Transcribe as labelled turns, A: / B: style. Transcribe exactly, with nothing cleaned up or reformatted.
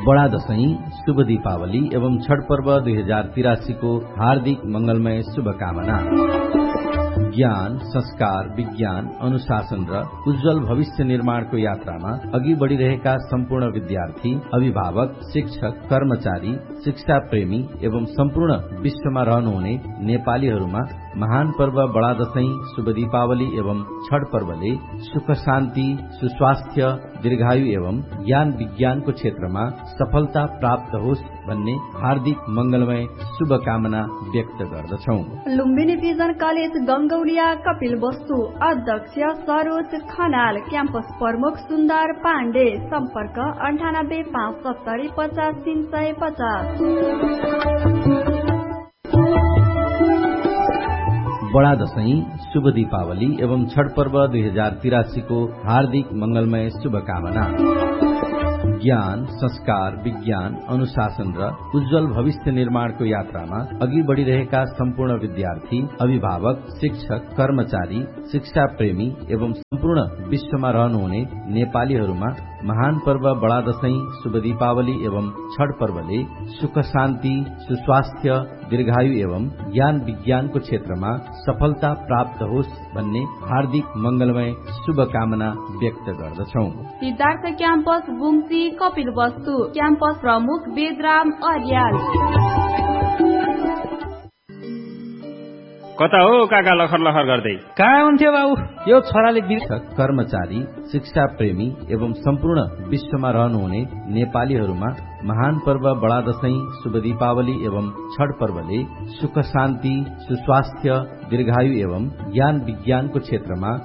A: बडा दशैं, शुभ दीपावली एवं छठ पर्व दुई हजार तिरासी को हार्दिक मंगलमय शुभकामना। ज्ञान, संस्कार, विज्ञान, अनुशासन र उज्जवल भविष्य निर्माणको यात्रामा अघि बढ़िरहेका सम्पूर्ण विद्यार्थी, अभिभावक, शिक्षक, कर्मचारी, शिक्षा प्रेमी एवं सम्पूर्ण विश्वमा रहनुहुने नेपालीहरूमा महान पर्व बडा दशैं, शुभ दीपावली एवं छठ पर्वले सुख शान्ति, सुस्वास्थ्य, दीर्घायु एवं ज्ञान विज्ञानको क्षेत्रमा सफलता प्राप्त होस् भन्ने हार्दिक मंगलमय शुभकामना व्यक्त गर्दछौ।
B: लुम्बिनी भिजन कलेज गंगौलिया कपिल वस्तु अध्यक्ष सरोज खनाल, क्याम्पस प्रमुख सुन्दर पाण्डे, सम्पर्क अन्ठानब्बे पाँच सत्तरी पचास तीन सय पचास।
A: बडा दशैं, शुभ दीपावली एवं छठ पर्व दुई हजार तिरासी को हार्दिक मंगलमय शुभकामना। ज्ञान, संस्कार, विज्ञान, अनुशासन र उज्जवल भविष्य निर्माणको यात्रामा अघि बढ़िरहेका सम्पूर्ण विद्यार्थी, अभिभावक, शिक्षक, कर्मचारी, शिक्षा प्रेमी एवं सम्पूर्ण विश्वमा रहनुहुने नेपालीहरूमा महान पर्व बडा दशैं, शुभ दीपावली एवं छठ पर्वले सुख शान्ति, सुस्वास्थ्य, दीर्घायु एवं ज्ञान विज्ञानको क्षेत्रमा सफलता प्राप्त होस् भन्ने हार्दिक मंगलमय शुभकामना व्यक्त गर्दछौ।
B: सिद्धार्थ क्याम्पस बुङसी कपिल वस्तु, क्याम्पस प्रमुख वेदराम अर्याल।
C: कता हो काका लखर लखर गर्दै?
D: कहाँ हुन्थ्यो बाबु? यो छोराले
A: शिक्षक, कर्मचारी, शिक्षा प्रेमी एवं सम्पूर्ण विश्वमा रहनुहुने नेपालीहरूमा महान पर्व बडा दशैं, शुभ दीपावली एवं छठ पर्वले सुख शान्ति, सुस्वास्थ्य, दीर्घायु एवं ज्ञान विज्ञानको क्षेत्रमा